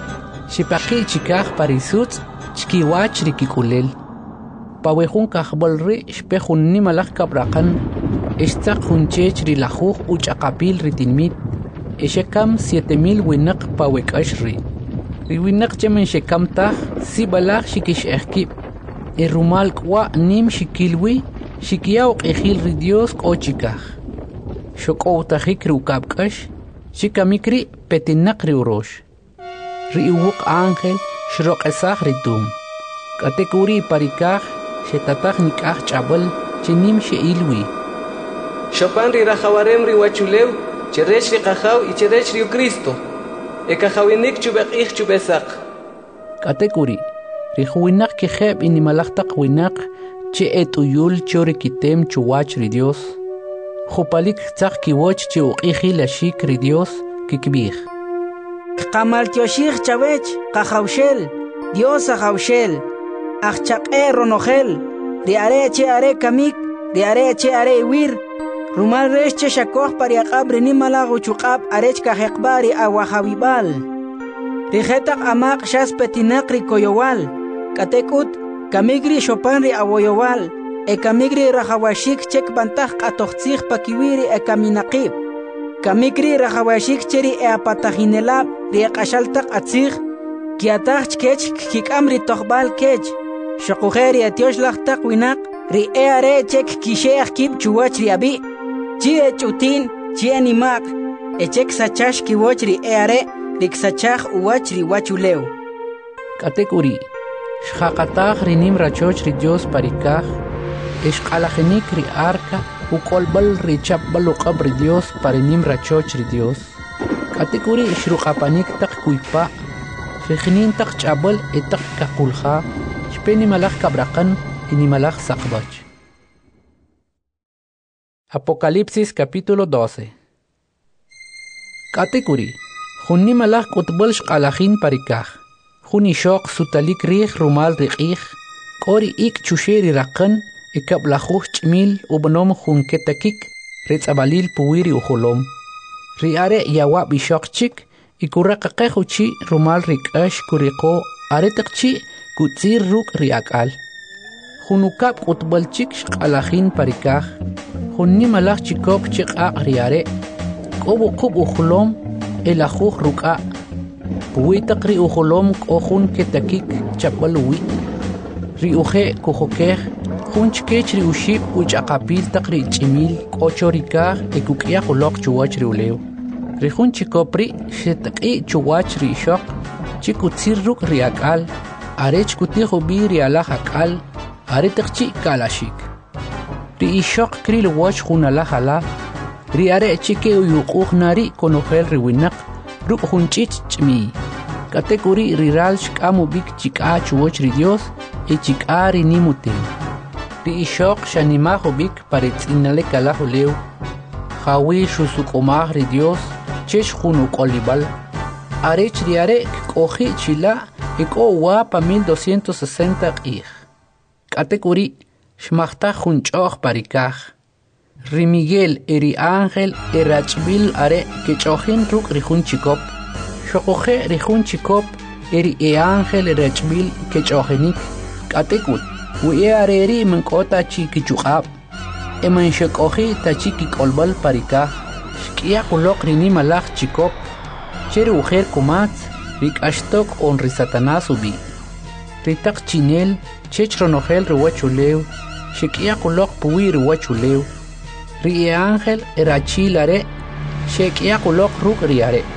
xipaqi chikaj parisutz chkiwach ri kik'ulel pawejun kajb'al ri xpe jun nimalaj kabraqan ixtzaq jun chech ri lajuj uch'aqapil ri tinmit exekam siete mil winaq pawek'ax ri ri winaq chemen xekam taj sibalaj xikix'ejkib e rumal k'wa' nim xikilwi xikyaw q'ijil ri Dios k'o chikaj xok'owtajik ri ukab'k'ax xikamik ri petinaq ri urox ri uwuq ángel xroq'esaj ri tum k'atekuri parikaj xetataj nik'aj ch'ab'al chinim xe'ilwi xopan ri rajawarem ri wachulew cherech ri qajaw y cherech ri Cristo ekajawinik chub'eq'ij chub'esaq k'atekuri ri juwinaq kijeb' inimalaj taq winaq che et'uyul chori kitem chuwach ri Dios jupalik tzaq kiwoch che uq'ijil axik ri Dios kikb'ij qamaltioxij chawech qajawxel Dios ajawxel ajchaq'e ronojel ri are che are kamik ri are che are iwir rumal rex che xakoj pariaq'ab ri nimalaj uchuq'ab arech kajeqb'a ri awajawib'al ri jetaq amaq xas petinaq ri koyowal k'atek'ut kamik ri xopan ri awoyowal e kamik ri rajawashik chek bantaj q'atojtzij pakiwi ri ekaminaqib kamik ri rajawashik che ri e apatajinelab ri eq'axal taq atzij kiataj chkech kik'am ri tojb'al kech xoquje ri etioxlaj taq winaq ri e are chek kixe'aj kib chuwach ri abi' chi e ch'utin chi e nimaq e chek sachax kiwoch ri e are ri ksachaj uwach ri wachulew k'atekuri xjaqataj ri nim rachoch ri Dios parikaj exq'alajinik ri arca uk'olb'al ri chapb'al uq'ab ri Dios parinim rachoch ri Dios k'atekuri xruqapanik taq kuypa' xijnin taq ch'ab'al e taq kaqulja xpe nimalaj kabraqan y nimalaj saqb'ach Apocalipsis capítulo doce k'atekuri jun nimalaj k'utb'al xq'alajin parikaj jun ixoq sutalik riij rumal ri q'ij k'o ri ik' chuxe' ri raqan y kab'lajuj ch'mil ub'anom jun ketakik ri tz'ab'alil puwi ri ujolom ri are yawab' ixoq chik y kuraqaqej uchi rumal ri k'ax kuriqo are taq chi kutz'ir ruk' ri ak'al jun ukab' k'utb'al chik xq'alajin parikaj jun nimalaj chikop che q'aq' ri are k'o wuqub' ujolom e lajuj ruk'a' puwi taq ri ujolom k'o jun ketakik chapb'al uwi' ri uje' kujokej jun chkech ri uxib' uch'aqapil taq ri ch'imil k'o chorikaj e kuk'iyaj uloq chuwach ri ulew ri jun chikop ri xetaq'i' chuwach ri ixoq chi kutz'ir ruk' ri ak'al arech kutij ub'i ri alaj ak'al are taq chi kalaxik ri ixoq kril woch jun alaj ala ri are chi ke uyuq'uj nari' konojel ri winaq ruk' jun ch'ich ch'miy k'atekuri ri ral xk'am ub'ik chik'a chuwach ri Dios e chik'a ri nim utem ri ixoq xanimaj ub'ik paritz'inalek alaj ulew jawi xusuk'umaj ri Dios chex jun uk'olib'al arech ri are k'oji' chila' e k'o uwa pa mil doscientos sesenta q'ij k'atekuri xmajtaj jun ch'o'j parikaj ri Miguel e ri ángel e rach'b'il are kech'ojin ruk' ri jun chikop xoquje' ri jun chikop e ri e ángel e rach'b'il kech'ojinik k'atekut wi e are ri man k'o tachi kichuq'ab' e man xek'oji' tachi kik'olb'al parikaj xk'iyaq uloq ri nimalaj chikop che ri ujer kumatz ri k'axtok on ri Satanás ub'i ri taq chinel chech ronojel ri wachulew xek'iyaq uloq puwi ri wachulew ri e ángel e rachil are xek'iyaq uloq ruk' ri are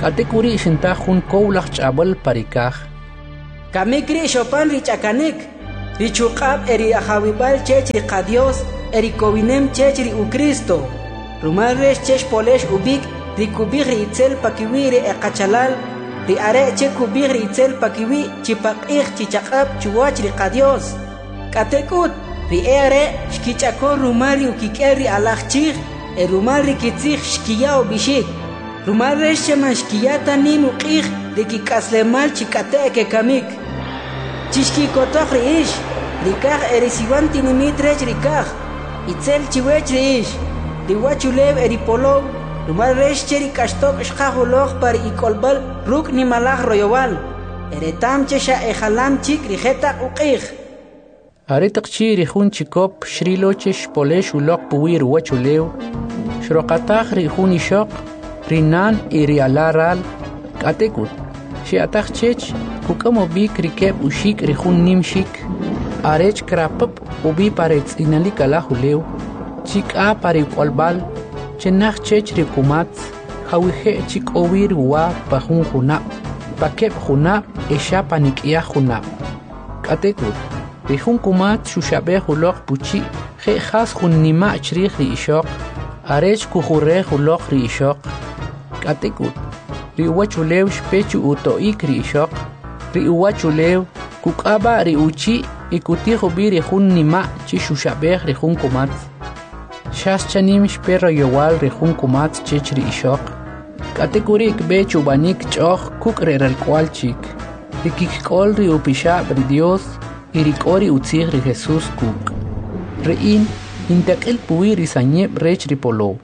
Katekuri shinta hun koulach chabal parikaj. Kamikri shopan richakanik. Richuqab eri ajawibal chechri qadios eri kowinem chechri u Cristo. Rumal resh chech polesh ubik rikubig itzel pakiwi ri eqachalal ri are che kubig itzel pakiwi chipaqig chichaqab chuwach ri qadios. Katekut ri are shkichakor rumal ri ukikel ri alachchig e rumal ri kitzig shkiyao bishik. Rumal resh cheman shkiyata nin uqig ri kikaslemal chikateke kamik. Chishki kotoch riish, rikaj erisiwan tinimit rech rikaj, itzel chiwech riish, riwachulev eripolov, rumal resh cheri kashtok shkajuloj par ikolbal ruk ni malaj royowal, eretam chesha ejalam chik rijeta uqij. Aretak chi rijun chikop shrilochesh polesh ulok puwi ruwachulev, shroqataj rijun ishok, rinan irialaral, katekut. Shiataj chech, kukamo bik rikeb ushik rijun nimshik, arech krapap ubi parets inalik alahuleu, chik a pari kolbal, chenach chech rikumat, hawije chik owir wa pahun junap, pakeb junap, esha panikia junap. Katekut, rijun kumat shushabe hulok puchi, je has jun nima chrich ri ishok, arech kujure hulok ri ishok. Katekut. Ri uwachulew shpechu utoik ri ishok, ri uwachulew kukaba ri uchi ikutijo bi ri jun nima chi shushabej ri jun kumat. Shas chanim shperro yowal ri jun kumat chech ri ishok. Katekurik be chubanik choch kuk re ralkwal chik. Ri kikol ri upishab ri Dios y ri kori utzig ri Jesús kuk. Ri in intakil puwi ri sanyeb rech ri polo.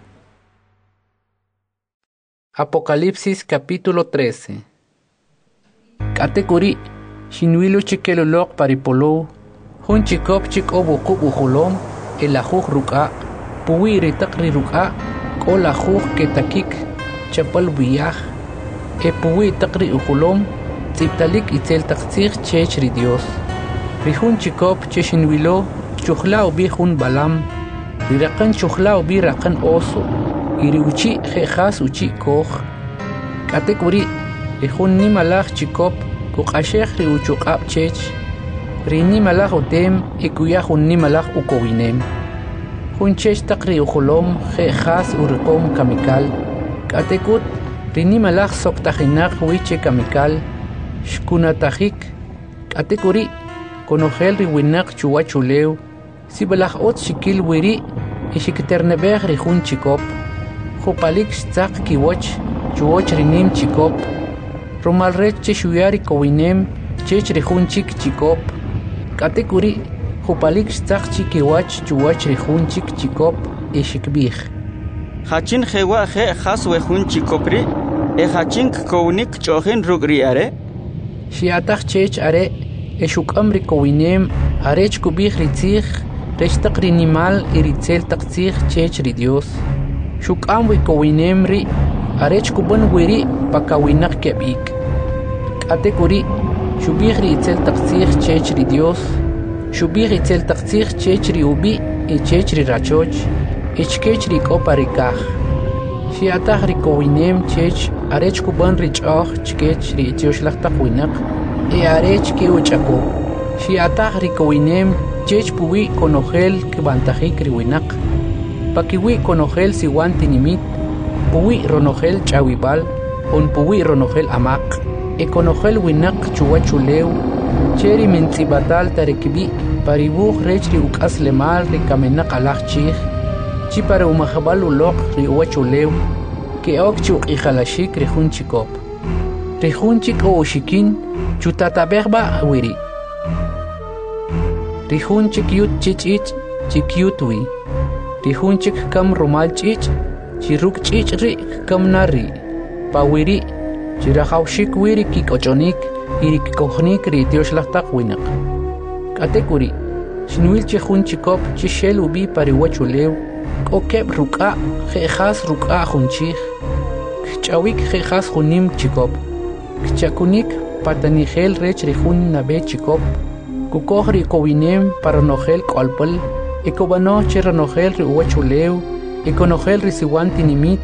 Apocalipsis capítulo trece. Katekuri, shinwilu chikelolok paripolo, hun chikop chikobu kubu hulom, el ajuj ruka, puwi ritakri ruka, kol ajuj ketakik, chapal biyaj, e puwi takri uhulom, tziptalik itzel takzig chech ri Dios. Rihun chikop cheshinwilo, chuhlao bi hun balam, rirakan chuhlao bi rakan oso, iri uchi jejas uchi koj. Katekuri, rihun ni malach chikop, kukashech ri uchuqab chech, ri ni malach utem, ikuya hun ni malach ukowinem. Hun chech takri ukulom, jejas urikom kamikal. Katekut, ri ni malach soktajinak wiche kamikal, shkunatajik. Katekuri, konogel ri winak chuwachulew, sibalach ot shikil wiri, ishikiternebej rihun chikop. Jopalik stzak kiwoch, chuoch rinim chikop. Romalrech cheshuyari kowinem, chech rihun chik chikop. Katekuri, jopalik stzak chikiwach chuoch rihun chik chikop, ishikbij. Hachin jewa je jaswe jun chikopri, e hachin kownik chohin rugri are. Shiatach chech are, eshukam kowinem, arech kubij ritzig, rechtak rinimal iritzel takzig chech ri Dios. Shukam wikowinem ri, arech kuban wiri pakawinak kebik. Katekuri, shubig ri itzel takzig chech ri Dios, shubig itzel takzig chech ri ubi, e chech ri rachoch, echkech ri koparikaj. Shiatach ri kowinem chech, arech kuban ri choch chkech ri itioshlag takwinak, e arech ki uchako. Shiatach ri kowinem chech puwi konogel kibantajik ri winak. Pakiwi konogel siwan tinimit, puwi ronogel chawibal, on puwi ronogel amak, e konogel winak chuwachulew, cheri mentzibatal tarekibi, paribuj rechri ukas lemal ri kamenak alach chich, chi para umajabal ulok ri uwachulew, ke ok chuk ijalashik ri jun chikop. Ri jun chik o ushikin, chutatabegba wiri. Ri jun chik yut chichich, chik yutwi. Rihun chik kam rumal chich, chiruk chich ri kam nari, pawiri, chirahawshik wiri kikochonik, iri kikochnik ri tioshlastak winak. Katekuri, shinwil chihun chikop chishel ubi pariwachulew, kokeb ruka, jejas ruka junchich, kchawik jejas junim chikop, kchakunik patanigel rech rihun nabe chikop, kukohri kowinem paranogel kolpel, Ekobano cherranogel ri uwachulew, ekonogel ri siwan tinimit,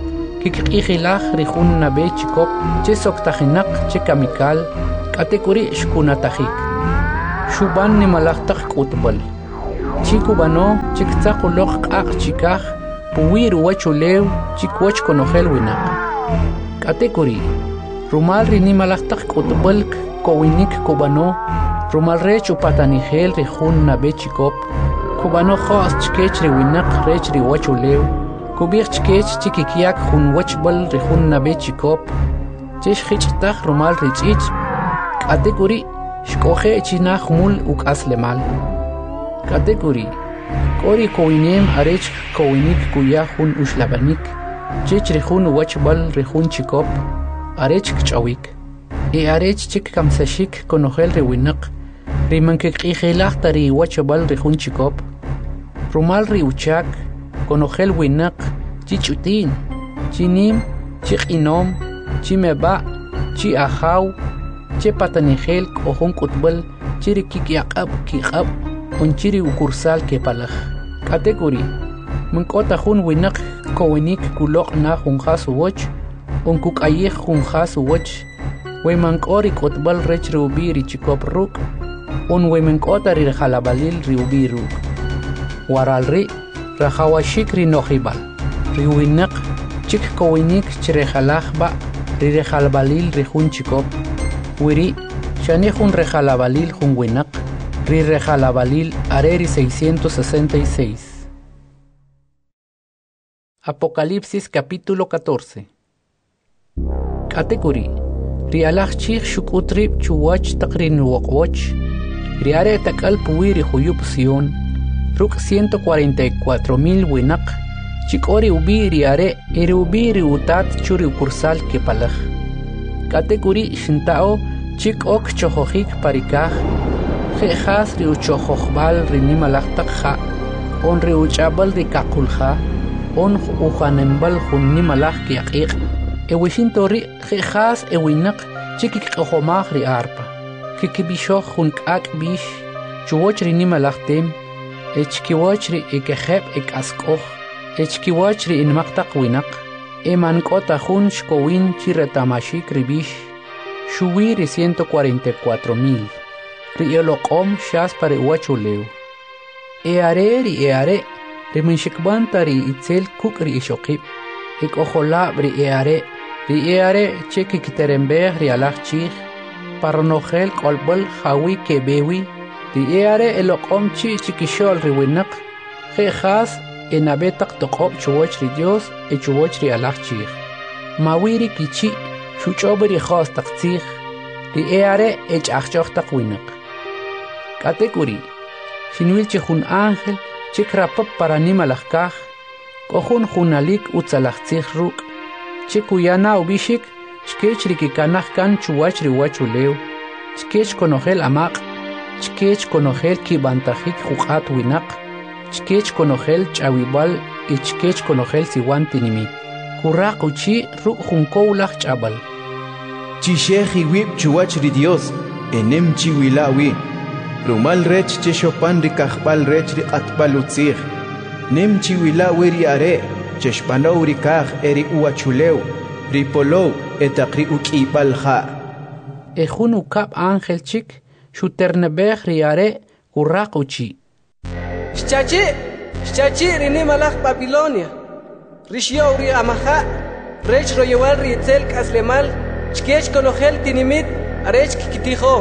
kikq'ijilaj rijun nabe chikop che soktajinaq che kamikal k'atekuri xkunatajik xuban nimalaj taq k'utb'al chikubano chiktzaqoloq q'aq chikaj puwi ruwach ulew chikwach konojel winaq k'atekuri rumal ri nimalaj taq k'utb'al kowinik kubano rumal rech upatanijel rijun nabe chikop kubano jo'as chkech ri winaq rech ri wach ulew kubij chkech chikikyak jun wachb'al rijun nabe chikop chex jich'taj rumal ri ch'ich k'atekuri xk'oje chinaj mul uk'aslemal k'atekuri k'ori kowinem arech kowinik kuya jun uxlabanik chech rijun wachb'al rijun chikop arech kch'awik e arech chik kamsashik konojel ri winaq ri mankikq'ijilaj ta ri wachb'al rijun chikop rumal ri uchak konojel winaq chi ch'utin chi nim chi q'inom chi meba' chi ajaw che patanijel k'ojun k'utb'al chi ri kikyaq'ab' kiq'ab' on chi ri ukursal kepalaj k'atekuri mink'ota jun winaq kowinik kuloq' na jun jas uwoch on kuk'ayij jun jas uwoch weymank'o ri k'utb'al rech ri ub'i ri chikop ruk' on weymank'ota ri jalabalil ri ub'i ruk' waral ri rajawashik ri nojib'al ri winaq chik kowinik chrejalaj ba' ri rejalabalil ri jun chikop wiri xani jun rejalabalil jun winaq ri rejalabalil are ri seiscientos sesenta y seis. Apocalipsis capítulo catorce. K'atekuri ri alaj chij xuk'utrib chuwach taq ri nuwoq'woch ri are tak'al puwi ri juyub Sion ruk' ciento cuarenta y cuatro mil winaq chik'ori ub'i ri are e ri ub'i ri utat chu ri ukursal kepalaj k'atekuri xinta'o chik'ok chojojik parikaj je'jas ri uchojojb'al ri nimalaj taq ja' on ri uch'ab'al ri kaqulja on ujanemb'al jun nimalaj kyaq'iq' e wixintori je'jas e winaq chikikq'ojomaj ri arpa kikib'ixoj jun k'ak' b'ix chuwoch ri nimalaj tem e chkiwoch ri ekejeb' e k'ask'oj e chkiwoch ri inmaq taq winaq e mank'ota jun xkowin chi retamaxik ri b'ix xuwi ri ciento cuarenta y cuatro mil ri oloq'om xaspa ri wach ulew e are ri e are ri minxikb'anta ri itzel kuk' ri ixoqib' e k'ojolab' ri e are ri e are che kikterembej ri alaj chij parnojel k'olb'al jawi kebewi ri e are eloq'om chi chikixol ri winaq je'jas e nabe taq toq'ob' chuwoch ri Dios e chuwoch ri alaj chij mawi ri kichi' xuch'ob' ri jos taq tzij ri e are e ch'ajch'oj taq winaq k'atekuri xinwil chi jun ángel chik rapab para nimalaj kaj k'ojun junalik utzalaj tzij ruk' chik uyana ub'ixik chkech ri kikanaj kan chuwach ri wach ulew chkech konojel amaq' chkech konojel kib'antajik juq'at winaq chkech konojel ch'awib'al y chkech konojel siwan tinimit kuraq uchi ruk' jun kowlaj ch'ab'al chixej iwib' chuwach ri Dios enem chiwilawi rumal rech che xopan ri kajb'al rech ri q'atb'al utzij nem chiwilawi ri are che xb'anow ri kaj e ri uwachulew ri polow e taq ri uk'ib'al ja' e jun ukab' ángel chik xuternebej ri are kuraq uchi xchachi xchachi ri nimalaj Babilonia ri xyow ri amaja' rech royewal ri itzel k'aslemal chkech konojel tinimit arech kikitijo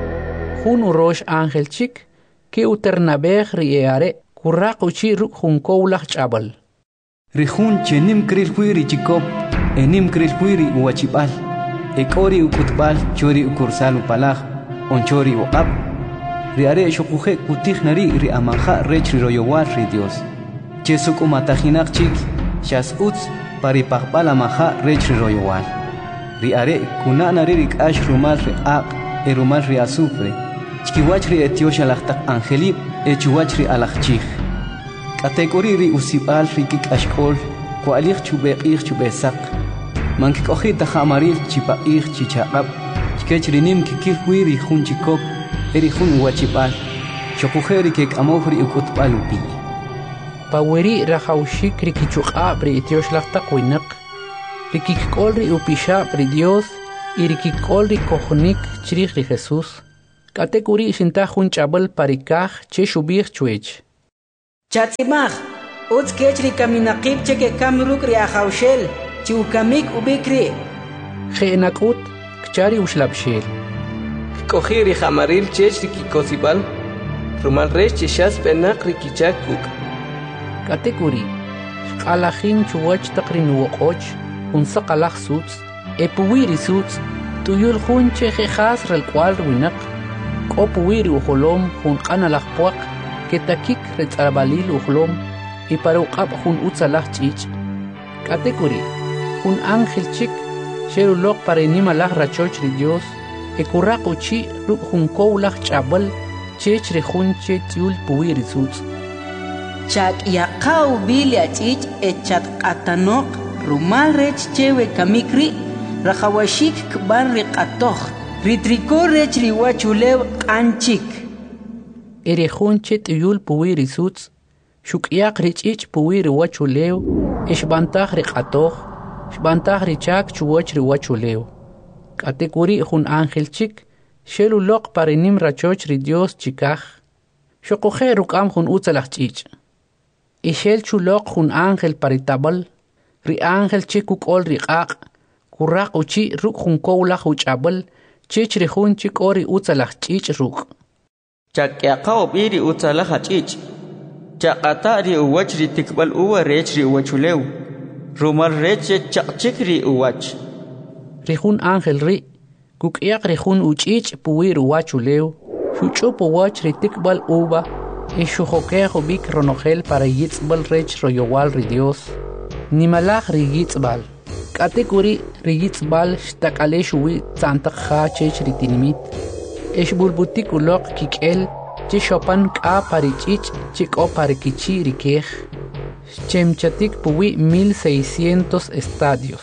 jun urox ángel chik ki uternabej ri e are kuraq uchi ruk' jun kowlaj ch'ab'al ri jun chenim kril wi ri chikop enim kril wi ri uwachib'al e k'ori uk'utb'al chori ukursal upalaj on chori uq'ab' ri are xuquje kutij nari ri amaja' rech ri royowal ri Dios che suk'umatajinaq chik xas utz pari paqb'al amaja' rech ri royowal ri are kuna' nari ri k'ax rumal ri aq' e rumal ri azufre chkiwach ri etiox alaj taq angelib' e chuwach ri alaj chij k'atek'uri ri usib'al ri kik'axk'ol ku'alij chub'eq'ij chub'esaq mankik'oji tajamaril chipaq'ij chichaq'ab' chkech ri nim kikij wi ri jun chikop e ri jun uwachib'al xoquje ri kek'amoj ri uk'utb'al upi' paweri rajawxik ri kichuq'ab' ri etiox laj taq winaq rikikol ri upishab ri Dios y rikikol ri kohnik chirij ri Jesús. Kate kuri shinta jun chabal parikaj che shubir chuech. Chatzimaj, uts kech ri kaminaqib che ke kamruk ri ajaushel, chi ukamik ubikri. Jeenakut, kchari ushlabshel. Kohi ri jamaril chech ri kikosibal, rumal resh chishas penak ri kichak kuk. Kate kuri, shkalajin chuwach takrin uokoch, un sakalaj suts, epuwiri suts, tuyul jun che jejas rel cual ruinak, kopuwiri ujolom jun kanalaj puak, ketakik retzarabalil ujolom, y para uqab jun utzalaj chich. Kate kuri, jun ángel chik, sherulok para inimalaj rachoch ri Dios, e kuraq uchi ruk jun kowlaj chabal, chech re jun che tiul puwiri suts. Chak yaqaw bilia chich e chat qatanok, rumal rech chewe kamikri, rajawashik kban riqatoh, ritriko rech riwachulew qanchik. Ere jun che tiul puwiri suts, shukyaq richich puwiri wachulew, ishbantaj riqatoh, shbantaj richak chuwach riwachulew. Kate kuri jun ángel chik, shelu loq parinim rachoch ri Dios chikaj, shokoje rukam jun utzalaj chich. Ishel chuloq jun ángel paritabal, ri ángel chikuk ol riqaq, kuraq uchi ruk jun kowlaj uchabal, chich ri jun chik ori utzalaj chich ruk. Chakyaqaw biri utzalaj chich, chaqata ri uwach ri tikbal uwa rech ri uwachulew, rumal rech chaqchik ri uwach. Ri jun ángel ri, kukyaq ri jun uchich puwir uwachulew, shuchup uwach ri tikbal uba, e shujokejo bik ronogel para yitzbal rech royowal ri Dios, nimalaj ri yitzbal. Kate kuri ri yitzbal shtakale shuwi tzantak ja chech ri tinimit, esh bulbutik ulok kikel, che shopan ka pari chich, chik o pari kichi ri kej, chemchatik puwi mil seiscientos estadios.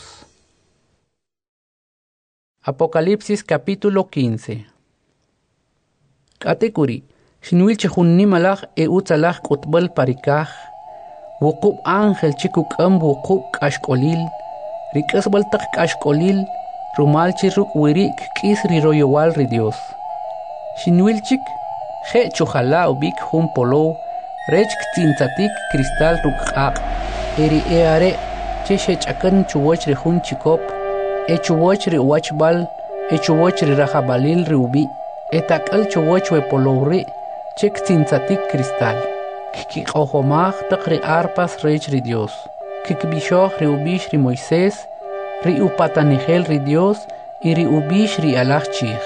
Apocalipsis capítulo quince. Kate kuri, shinwil chehun nimalaj e utzalaj kutbal parikaj, wukub ángel chikuk am wukub kashkolil, rikasbal tak kashkolil, rumal chiruk wirik kis ri royowal ri Dios. Shinwil chik, je chujala ubik hun polo, rech ktintzatik kristal rukaq, eri eare, che shechakan chuwach ri hun chikop, e chuwach ri uachbal, e chuwach ri rajabalil ri ubi, e takal chuwach we polowri, che ktintzatik kristal. Kikijomaj tak ri arpas rech ri Dios. Kikbishoj ri ubish ri Moisés, ri upatanijel ri Dios, y ri ubish ri alaj chij.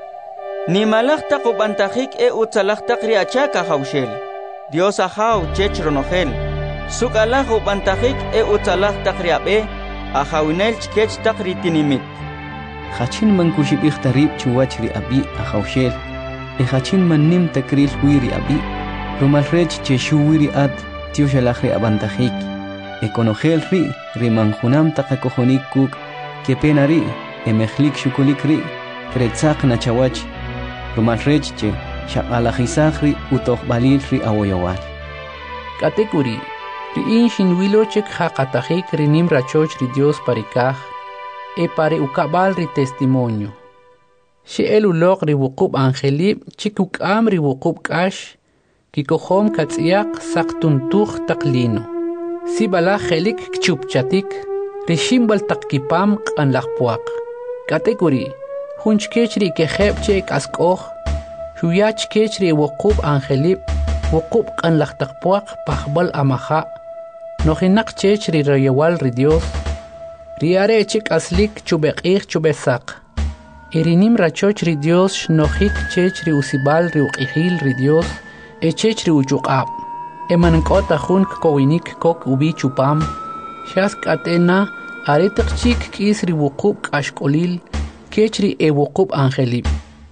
Nimalaj tak upantajik e utzalaj tak ri achaka jaushel. Dios ajaw chech ronogel. Suk alaj upantajik e utzalaj tak ri abe, ajawinel chkech tak ri tinimit. Hachin man kushibik tarib chuwach ri abi ajawshel. E hachin man nim takril huiri abi. Rumal rech che shuwiri ad tio shalaj ri abantajik. E konogel ri ri manjunam takakojonik kuk. Ke pena ri e mejlik shukulik ri. Kretzak na chawach. Rumal rech che shaqalajizaj ri utoh balil ri awoyowal. Kate kuri, ri inshin wilo chek haqatajik ri nim rachoch ri Dios parikaj, e pare ukabal ri testimonio. She elulok ri wukub angelib chikuk am ri wukub kash, kikohom katsiak saktuntuj taklino. Si bala helik kchupchatik, ri shimbal takkipam kan lakpuak. Kate kuri, hunchkech ri keheb che kaskoj, shuyach kech ri wukub angelib, wukub kan laktakpuak pahbal amaha, nojinak chech ri royewal ri Dios, riare chik aslik chubekich chubesak. Irinim rachoch ri Dios nojik chech ri usibal ri uqihil ri Dios, e chech ri uchuqab. Emankota jun kowinik kok ubi chupam, shas katena aretak chik kis ri wukub kashkolil, kech ri e wukub angelib.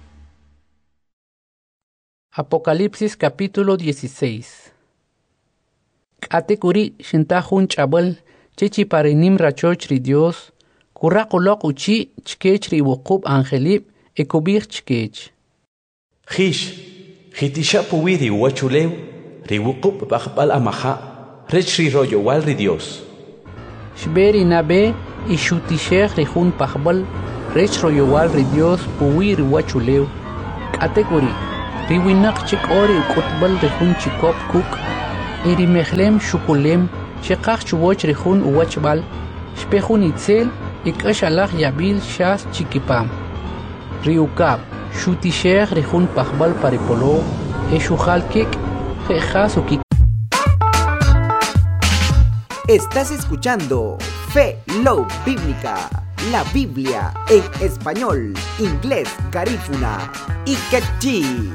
Apocalipsis capítulo dieciséis. Kate kuri shinta jun chabal, chechi parinim rachoch ri Dios, kuraqulok uchi chkech ri wukub angelib, e kubir chkech. Jish, jitisha puwi ri uwachulew, ri wukub bajbal amaha, rech ri royowal ri Dios. shberi nabe y shutishech rihun pahbal rech royowal ri Dios puwi riwachulew kategori riwinak chik ori ukutbal rihun chikop kuk iri mehlem shukulem shiqaq chuwoch rihun uwachbal shpehun itzel ikash alach yabil shas chikipam riukab shutishech rihun pahbal paripolo eshujalkik jejas. Estás escuchando Fe Love Bíblica, la Biblia en español, inglés, garífuna y quechí.